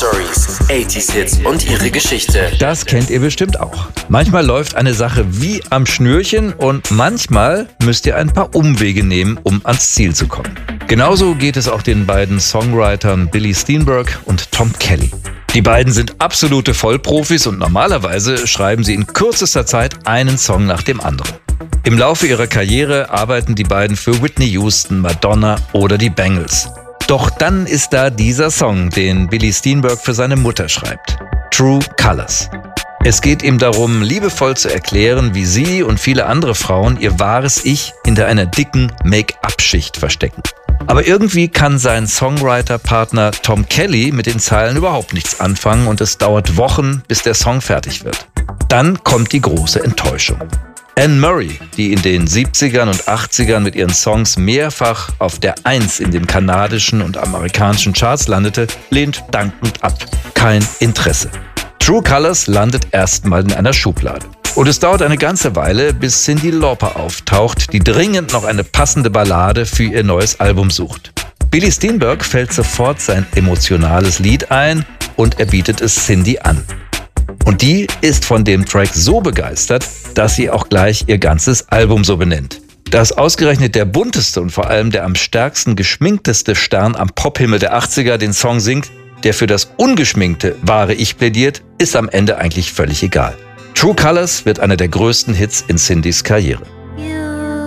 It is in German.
Stories, 80s Hits und ihre Geschichte. Das kennt ihr bestimmt auch. Manchmal läuft eine Sache wie am Schnürchen und manchmal müsst ihr ein paar Umwege nehmen, um ans Ziel zu kommen. Genauso geht es auch den beiden Songwritern Billy Steenberg und Tom Kelly. Die beiden sind absolute Vollprofis und normalerweise schreiben sie in kürzester Zeit einen Song nach dem anderen. Im Laufe ihrer Karriere arbeiten die beiden für Whitney Houston, Madonna oder die Bangles. Doch dann ist da dieser Song, den Billy Steenberg für seine Mutter schreibt. True Colors. Es geht ihm darum, liebevoll zu erklären, wie sie und viele andere Frauen ihr wahres Ich hinter einer dicken Make-up-Schicht verstecken. Aber irgendwie kann sein Songwriter-Partner Tom Kelly mit den Zeilen überhaupt nichts anfangen und es dauert Wochen, bis der Song fertig wird. Dann kommt die große Enttäuschung. Anne Murray, die in den 70ern und 80ern mit ihren Songs mehrfach auf der 1 in den kanadischen und amerikanischen Charts landete, lehnt dankend ab. Kein Interesse. True Colors landet erstmal in einer Schublade. Und es dauert eine ganze Weile, bis Cyndi Lauper auftaucht, die dringend noch eine passende Ballade für ihr neues Album sucht. Billy Steenberg fällt sofort sein emotionales Lied ein und er bietet es Cyndi an. Und die ist von dem Track so begeistert, dass sie auch gleich ihr ganzes Album so benennt. Dass ausgerechnet der bunteste und vor allem der am stärksten geschminkteste Stern am Pophimmel der 80er den Song singt, der für das ungeschminkte wahre Ich plädiert, ist am Ende eigentlich völlig egal. True Colors wird einer der größten Hits in Cyndis Karriere. You